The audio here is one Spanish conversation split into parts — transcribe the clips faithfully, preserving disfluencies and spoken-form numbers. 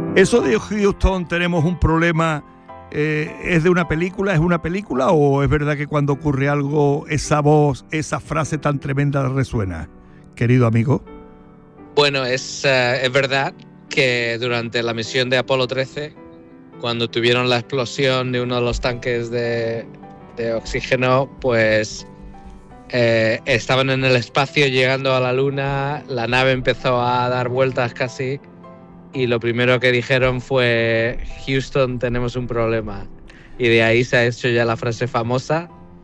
Eso de Houston tenemos un problema, eh, ¿es de una película? ¿Es una película o es verdad que cuando ocurre algo esa voz, esa frase tan tremenda resuena, querido amigo? Bueno, es, uh, es verdad que durante la misión de Apolo trece, cuando tuvieron la explosión de uno de los tanques de, de oxígeno, pues eh, estaban en el espacio llegando a la Luna, la nave empezó a dar vueltas casi, y lo primero que dijeron fue: Houston, tenemos un problema. Y de ahí se ha hecho ya la frase famosa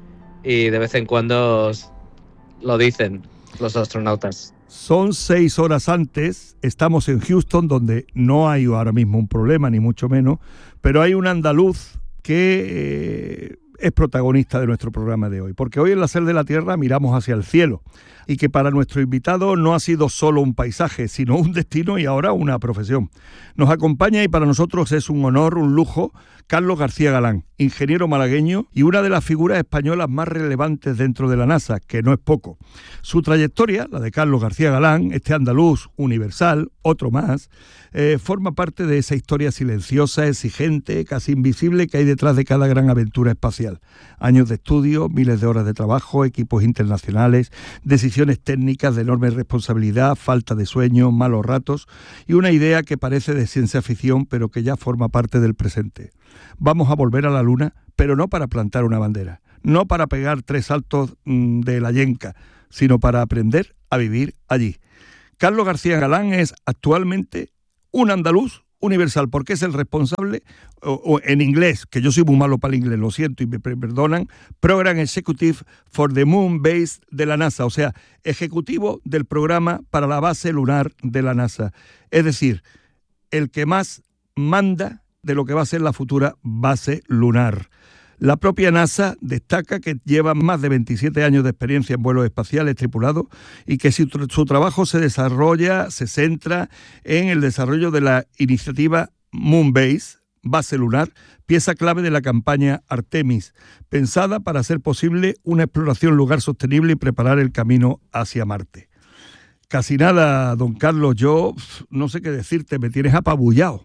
y de vez en cuando lo dicen los astronautas. Son seis horas antes, estamos en Houston, donde no hay ahora mismo un problema, ni mucho menos, pero hay un andaluz que eh, es protagonista de nuestro programa de hoy, porque hoy en La Sal de la Tierra miramos hacia el cielo, y que para nuestro invitado no ha sido solo un paisaje, sino un destino y ahora una profesión. Nos acompaña, y para nosotros es un honor, un lujo, Carlos García Galán, ingeniero malagueño y una de las figuras españolas más relevantes dentro de la NASA, que no es poco. Su trayectoria, la de Carlos García Galán, este andaluz universal, otro más, eh, forma parte de esa historia silenciosa, exigente, casi invisible que hay detrás de cada gran aventura espacial. Años de estudio, miles de horas de trabajo, equipos internacionales, decisiones técnicas de enorme responsabilidad, falta de sueño, malos ratos y una idea que parece de ciencia ficción pero que ya forma parte del presente. Vamos a volver a la Luna, pero no para plantar una bandera, no para pegar tres saltos mmm, de la yenca, sino para aprender a vivir allí. Carlos García Galán es actualmente un andaluz universal, porque es el responsable, o, o en inglés, que yo soy muy malo para el inglés, lo siento y me perdonan, Program Executive for the Moon Base de la NASA, o sea, ejecutivo del programa para la base lunar de la NASA. Es decir, el que más manda de lo que va a ser la futura base lunar. La propia NASA destaca que lleva más de veintisiete años de experiencia en vuelos espaciales tripulados y que su, su trabajo se desarrolla, se centra en el desarrollo de la iniciativa Moonbase, base lunar, pieza clave de la campaña Artemis, pensada para hacer posible una exploración lunar sostenible y preparar el camino hacia Marte. Casi nada, don Carlos, yo no sé qué decirte, me tienes apabullado.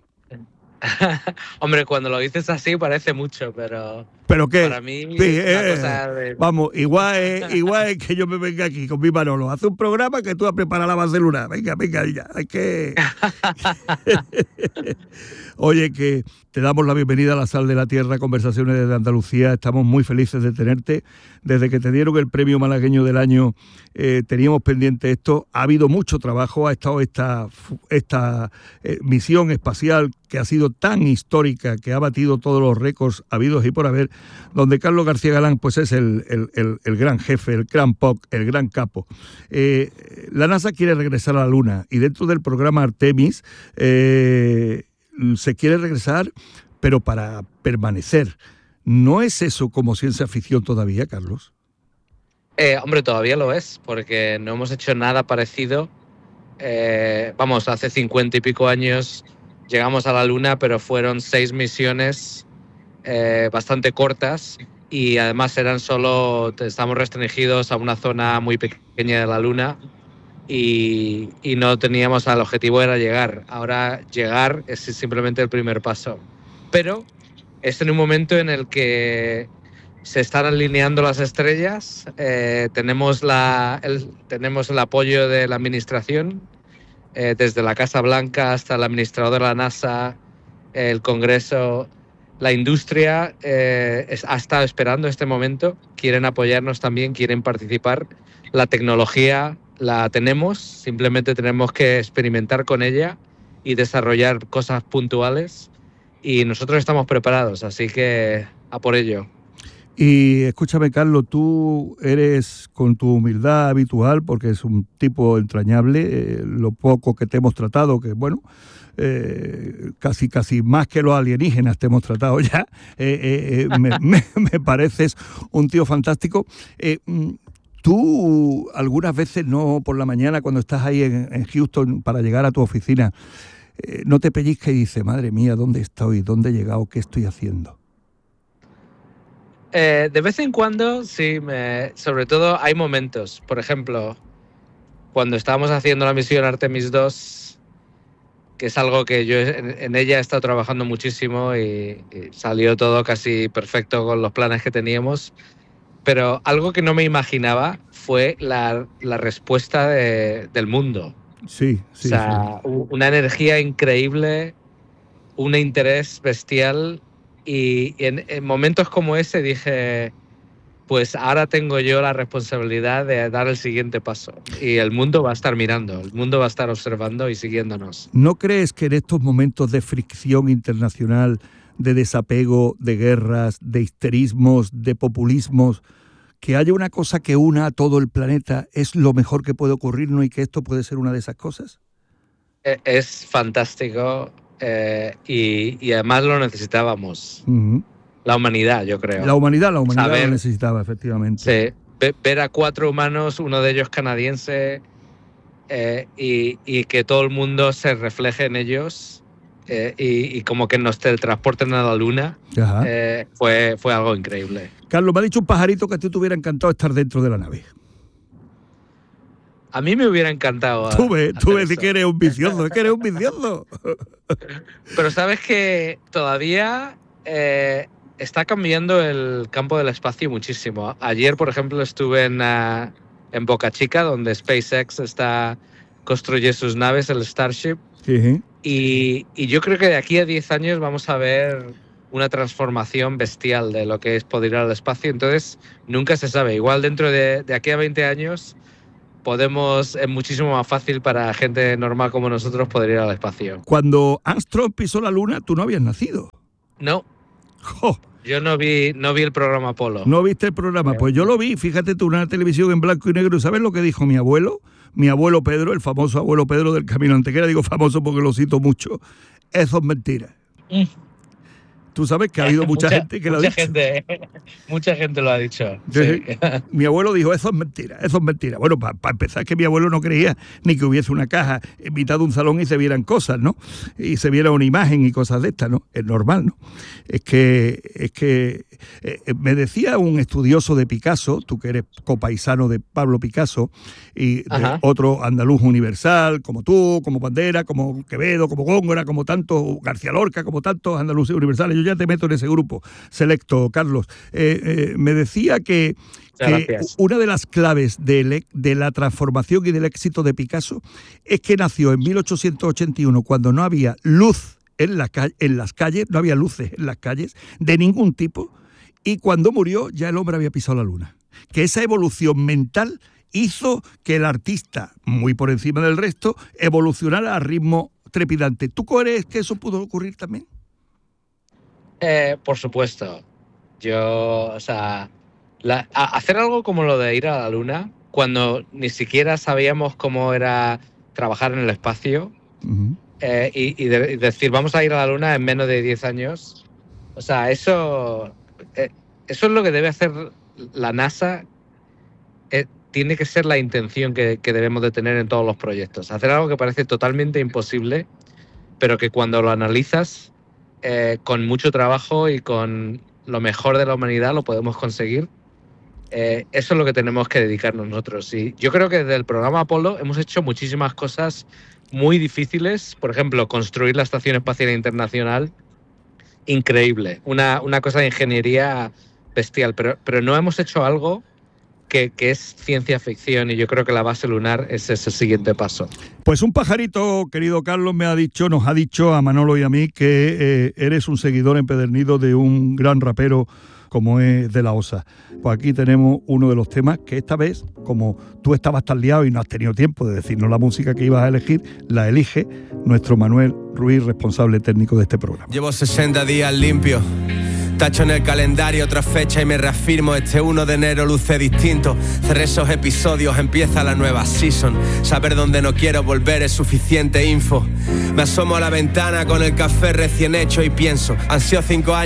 Hombre, cuando lo dices así parece mucho, pero... ¿Pero qué? Para mí Sí, es una eh, cosa de... Vamos, igual es, igual es que yo me venga aquí con mi Manolo. Hace un programa que tú has preparado la base lunar. Venga, venga, ya. Hay que... Oye, que te damos la bienvenida a La Sal de la Tierra, Conversaciones desde Andalucía. Estamos muy felices de tenerte. Desde que te dieron el premio malagueño del año, eh, teníamos pendiente esto. Ha habido mucho trabajo, ha estado esta, esta eh, misión espacial que ha sido tan histórica, que ha batido todos los récords habidos y por haber, donde Carlos García Galán pues es el, el, el, el gran jefe, el gran P O C, el gran capo. Eh, la NASA quiere regresar a la Luna y dentro del programa Artemis eh, se quiere regresar, pero para permanecer. ¿No es eso como ciencia ficción todavía, Carlos? Eh, hombre, todavía lo es, porque no hemos hecho nada parecido. Eh, vamos, hace cincuenta y pico años llegamos a la Luna, pero fueron seis misiones eh, bastante cortas y además eran solo, estamos restringidos a una zona muy pequeña de la Luna y, y no teníamos, el objetivo era llegar. Ahora llegar es simplemente el primer paso. Pero es en un momento en el que se están alineando las estrellas, eh, tenemos, la, el, tenemos el apoyo de la administración, eh, desde la Casa Blanca hasta el administrador de la NASA, el Congreso, la industria eh, es, ha estado esperando este momento, quieren apoyarnos también, quieren participar. La tecnología la tenemos, simplemente tenemos que experimentar con ella y desarrollar cosas puntuales y nosotros estamos preparados, así que a por ello. Y escúchame, Carlos, tú eres, con tu humildad habitual, porque es un tipo entrañable, eh, lo poco que te hemos tratado, que bueno, eh, casi casi más que los alienígenas te hemos tratado ya, eh, eh, me, me, me pareces un tío fantástico. Eh, tú algunas veces, no por la mañana, cuando estás ahí en, en Houston para llegar a tu oficina, eh, no te pellizcas y dices, madre mía, ¿dónde estoy? ¿Dónde he llegado? ¿Qué estoy haciendo? Eh, de vez en cuando, sí, me, sobre todo hay momentos. Por ejemplo, cuando estábamos haciendo la misión Artemis dos, que es algo que yo en, en ella he estado trabajando muchísimo y, y salió todo casi perfecto con los planes que teníamos. Pero algo que no me imaginaba fue la, la respuesta de, del mundo. Sí, sí. O sea, sí. una energía increíble, un interés bestial y en, en momentos como ese dije, pues ahora tengo yo la responsabilidad de dar el siguiente paso y el mundo va a estar mirando, el mundo va a estar observando y siguiéndonos. ¿No crees que en estos momentos de fricción internacional, de desapego, de guerras, de histerismos, de populismos, que haya una cosa que una a todo el planeta es lo mejor que puede ocurrirnos y que esto puede ser una de esas cosas? Es fantástico eh, y, y además lo necesitábamos. Uh-huh. La humanidad, yo creo. La humanidad, la humanidad Saber, lo necesitaba, efectivamente. Sí, ve, ver a cuatro humanos, uno de ellos canadiense, eh, y, y que todo el mundo se refleje en ellos eh, y, y como que nos teletransporten a la luna, eh, fue, fue algo increíble. Carlos, me ha dicho un pajarito que a ti te hubiera encantado estar dentro de la nave. A mí me hubiera encantado. Tú ves, tú ves que eres un vicioso, es que eres un vicioso. Pero sabes que todavía... Eh, está cambiando el campo del espacio muchísimo. Ayer, por ejemplo, estuve en, uh, en Boca Chica, donde SpaceX está construye sus naves, el Starship. Sí. Y, y yo creo que de aquí a diez años vamos a ver una transformación bestial de lo que es poder ir al espacio. Entonces, nunca se sabe. Igual dentro de, de aquí a veinte años podemos, es muchísimo más fácil para gente normal como nosotros poder ir al espacio. Cuando Armstrong pisó la luna, tú no habías nacido. No. ¡Oh! Yo no vi, no vi el programa Apolo. ¿No viste el programa? Pues yo lo vi, fíjate tú, una televisión en blanco y negro. ¿Sabes lo que dijo mi abuelo? Mi abuelo Pedro, el famoso abuelo Pedro del Camino Antequera. Digo famoso porque lo cito mucho. Eso es mentira. Mm. Tú sabes que ha habido mucha, mucha gente que lo ha dicho. Gente, mucha gente lo ha dicho. Sí. Sí. Mi abuelo dijo, eso es mentira, eso es mentira. Bueno, para pa empezar, que mi abuelo no creía ni que hubiese una caja en mitad de un salón y se vieran cosas, ¿no? Y se viera una imagen y cosas de estas, ¿no? Es normal, ¿no? Es que, es que eh, me decía un estudioso de Picasso, tú que eres copaisano de Pablo Picasso, y de otro andaluz universal, como tú, como Bandera, como Quevedo, como Góngora, como tantos, García Lorca, como tantos andaluces universales. Yo ya te meto en ese grupo selecto, Carlos. Eh, eh, me decía que, que una de las claves de, de la transformación y del éxito de Picasso es que nació en mil ochocientos ochenta y uno, cuando no había luz en, la, en las calles, no había luces en las calles de ningún tipo, y cuando murió ya el hombre había pisado la luna. Que esa evolución mental hizo que el artista, muy por encima del resto, evolucionara a ritmo trepidante. ¿Tú crees que eso pudo ocurrir también? Eh, por supuesto. Yo, o sea, la, hacer algo como lo de ir a la luna, cuando ni siquiera sabíamos cómo era trabajar en el espacio, uh-huh. eh, y, y, de, y decir, vamos a ir a la luna en menos de diez años, o sea, eso, eh, eso es lo que debe hacer la NASA. Eh, tiene que ser la intención que, que debemos de tener en todos los proyectos. Hacer algo que parece totalmente imposible, pero que cuando lo analizas, Eh, con mucho trabajo y con lo mejor de la humanidad lo podemos conseguir. Eh, eso es lo que tenemos que dedicarnos nosotros. Y yo creo que desde el programa Apolo hemos hecho muchísimas cosas muy difíciles. Por ejemplo, construir la Estación Espacial Internacional, increíble. Una, una cosa de ingeniería bestial. Pero, pero no hemos hecho algo Que, que es ciencia ficción, y yo creo que la base lunar es ese siguiente paso. Pues un pajarito, querido Carlos, me ha dicho, nos ha dicho a Manolo y a mí que eh, eres un seguidor empedernido de un gran rapero como es De La Osa. Pues aquí tenemos uno de los temas que esta vez, como tú estabas tan liado y no has tenido tiempo de decirnos la música que ibas a elegir, la elige nuestro Manuel Ruiz, responsable técnico de este programa. Llevo sesenta días limpio. Tacho en el calendario otra fecha y me reafirmo. Este uno de enero luce distinto. Cerré esos episodios, empieza la nueva season. Saber dónde no quiero volver es suficiente info. Me asomo a la ventana con el café recién hecho y pienso, han sido cinco años